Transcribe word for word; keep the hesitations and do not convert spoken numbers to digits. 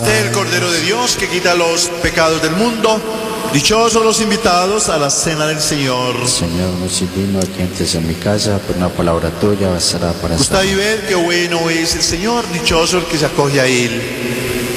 Este es el Cordero de Dios que quita los pecados del mundo. Dichosos los invitados a la cena del Señor. Señor, no soy digno de que entres en mi casa, pero una palabra tuya bastará para Gustad y salvar. ved qué bueno es el Señor. Dichoso el que se acoge a Él.